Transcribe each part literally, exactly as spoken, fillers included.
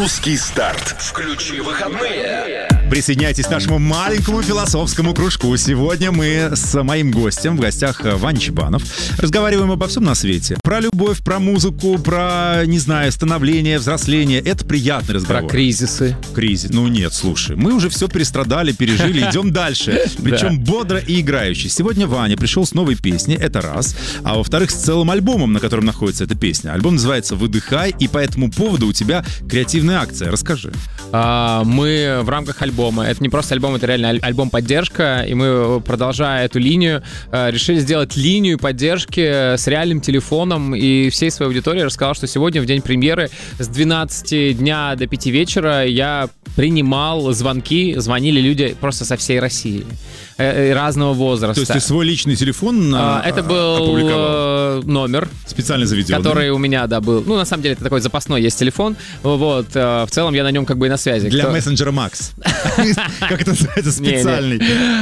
Русский старт. Включи выходные. Присоединяйтесь к нашему маленькому философскому кружку. Сегодня мы с моим гостем, в гостях Ваня Чебанов, разговариваем обо всем на свете. Про любовь, про музыку, про, не знаю, становление, взросление. Это приятный разговор. Про кризисы. Кризис. Ну нет, слушай, мы уже все перестрадали, пережили, идем дальше. Причем бодро и играюще. Сегодня Ваня пришел с новой песней, это раз. А во-вторых, с целым альбомом, на котором находится эта песня. Альбом называется «Выдыхай», и по этому поводу у тебя креативная акция. Расскажи. А, мы в рамках альбома, это не просто альбом, это реально альбом «Поддержка», и мы, продолжая эту линию, решили сделать линию поддержки с реальным телефоном, и всей своей аудитории рассказал, что сегодня, в день премьеры, с двенадцати дня до пяти вечера я принимал звонки, звонили люди просто со всей России, разного возраста. То есть ты свой личный телефон а, Это был опубликовал? Номер. Специально заведенный? Который у меня, да, был. Ну, на самом деле, это такой запасной есть телефон. Вот. В целом, я на нем как бы и на связи. Для мессенджера Макс. Как это называется? Специальный.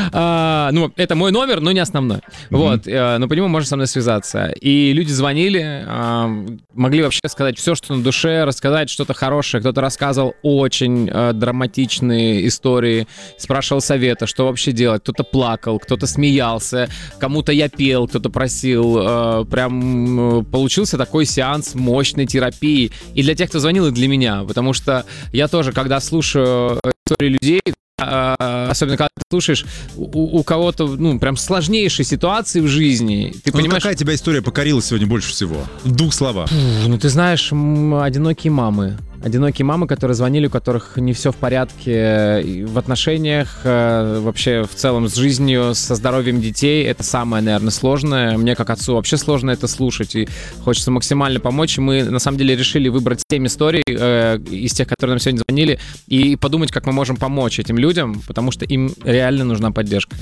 Ну, это мой номер, но не основной. Вот. Но по нему можно со мной связаться. И люди звонили, могли вообще сказать все, что на душе, рассказать что-то хорошее. Кто-то рассказывал очень драматичные истории, спрашивал совета, что вообще делать. Кто-то плакал, кто-то смеялся, кому-то я пел, кто-то просил. Прям получился такой сеанс мощной терапии. И для тех, кто звонил, и для меня. Потому что я тоже, когда слушаю истории людей, особенно когда ты слушаешь у, у кого-то, ну, прям сложнейшие ситуации в жизни, ты ну, понимаешь... какая тебя история покорила сегодня больше всего? В двух словах. Ну, ты знаешь, одинокие мамы. Одинокие мамы, которые звонили, у которых не все в порядке в отношениях, вообще в целом с жизнью, со здоровьем детей. Это самое, наверное, сложное. Мне, как отцу, вообще сложно это слушать, и хочется максимально помочь. И мы, на самом деле, решили выбрать семь историй э, из тех, которые нам сегодня звонили, и подумать, как мы можем помочь этим людям, потому что им реально нужна поддержка.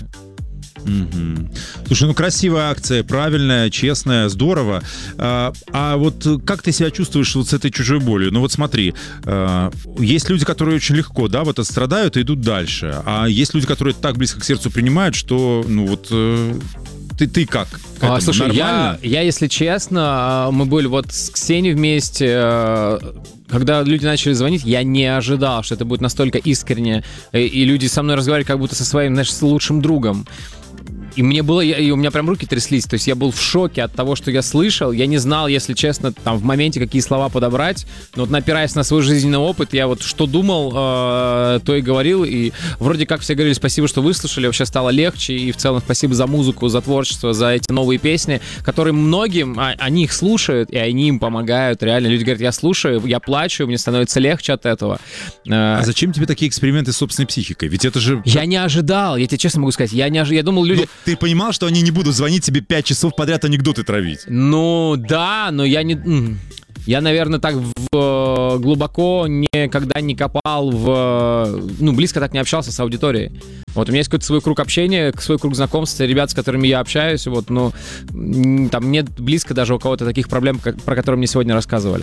Mm-hmm. Слушай, ну красивая акция, правильная, честная, здорово. А, а вот как ты себя чувствуешь вот с этой чужой болью? Ну вот смотри, а, есть люди, которые очень легко, да, вот страдают и идут дальше. А есть люди, которые так близко к сердцу принимают, что, ну вот, э, ты, ты как? К этому? А, слушай, нормально? Я, я, если честно, мы были вот с Ксенией вместе. Когда люди начали звонить, я не ожидал, что это будет настолько искренне, и люди со мной разговаривали как будто со своим, знаешь, с лучшим другом. И мне было, и у меня прям руки тряслись, то есть я был в шоке от того, что я слышал, я не знал, если честно, там в моменте какие слова подобрать, но вот напираясь на свой жизненный опыт, я вот что думал, э, то и говорил, и вроде как все говорили спасибо, что выслушали, вообще стало легче, и в целом спасибо за музыку, за творчество, за эти новые песни, которые многим, а, они их слушают, и они им помогают, реально, люди говорят, я слушаю, я плачу, мне становится легче от этого. А зачем тебе такие эксперименты с собственной психикой? Ведь это же... Я не ожидал, я тебе честно могу сказать, я не ожидал, я думал, люди... Ну, ты понимал, что они не будут звонить тебе пять часов подряд анекдоты травить? Ну, да, но я не... Я, наверное, так в, глубоко никогда не копал в... Ну, близко так не общался с аудиторией. Вот у меня есть какой-то свой круг общения, свой круг знакомств, ребят, с которыми я общаюсь, вот, но там нет близко даже у кого-то таких проблем, как, про которые мне сегодня рассказывали.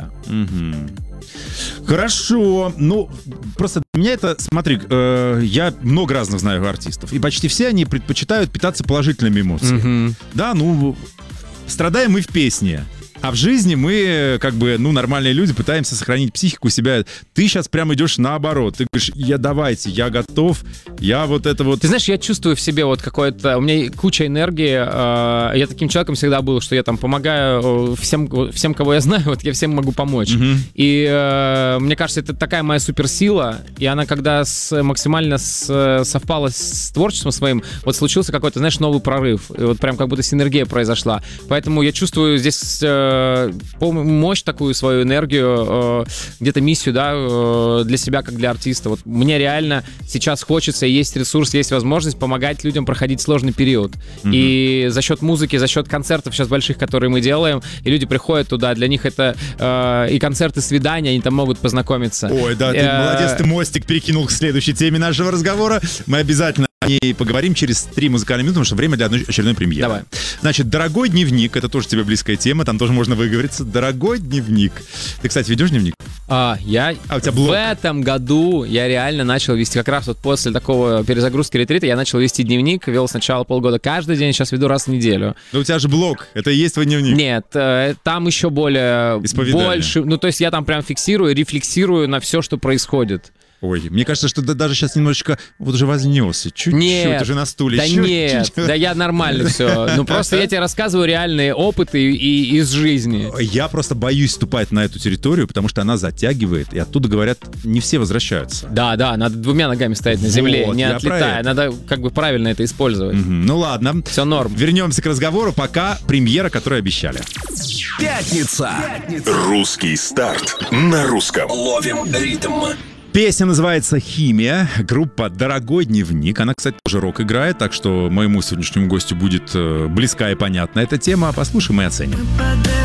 Угу. Хорошо. Ну, просто для меня это, смотри, э, я много разных знаю артистов, и почти все они предпочитают питаться положительными эмоциями. Угу. Да, ну, страдаем мы в песне. А в жизни мы, как бы, ну, нормальные люди, пытаемся сохранить психику себя. Ты сейчас прям идешь наоборот. Ты говоришь, я давайте, я готов, я вот это вот... Ты знаешь, я чувствую в себе вот какое-то... У меня куча энергии. Э, я таким человеком всегда был, что я там помогаю всем, всем кого я знаю, вот я всем могу помочь. Mm-hmm. И э, мне кажется, это такая моя суперсила. И она, когда с, максимально с, совпала с творчеством своим, вот случился какой-то, знаешь, новый прорыв. И вот прям как будто синергия произошла. Поэтому я чувствую здесь... Э, мощь такую, свою энергию, где-то миссию, да, для себя, как для артиста. Вот мне реально сейчас хочется, есть ресурс, есть возможность помогать людям проходить сложный период. Mm-hmm. И за счет музыки, за счет концертов сейчас больших, которые мы делаем, и люди приходят туда, для них это э, и концерты, свидания, они там могут познакомиться. Ой, да, ты э- молодец, ты мостик перекинул к следующей теме нашего разговора. Мы обязательно о ней поговорим через три музыкальные минуты, потому что время для одной очередной премьеры. Давай. Значит, «Дорогой дневник», это тоже тебе близкая тема, там тоже можно выговориться. «Дорогой дневник». Ты, кстати, ведешь дневник? А, я А у тебя в блог? этом году я реально начал вести, как раз вот после такого перезагрузки ретрита, я начал вести дневник, вел сначала полгода каждый день, сейчас веду раз в неделю. Да у тебя же блог, это и есть твой дневник. Нет, э, там еще более Исповедание. больше, ну то есть я там прям фиксирую, рефлексирую на все, что происходит. Ой, мне кажется, что ты даже сейчас немножечко вот уже вознесся, чуть-чуть Нет, уже на стуле. да чуть-чуть. нет, да я нормально все. Ну просто я тебе рассказываю реальные опыты и, и из жизни. Я просто боюсь ступать на эту территорию, потому что она затягивает, и оттуда, говорят, не все возвращаются. Да, да, надо двумя ногами стоять на земле, Вот, не я про отлетая. это. Надо как бы правильно это использовать. Мгм. Ну ладно. Все норм. Вернемся к разговору, пока премьера, которую обещали. Пятница. Русский старт на русском. Ловим ритм. Песня называется «Химия», группа «Дорогой дневник». Она, кстати, тоже рок играет, так что моему сегодняшнему гостю будет э, близка и понятна эта тема. Послушаем и оценим.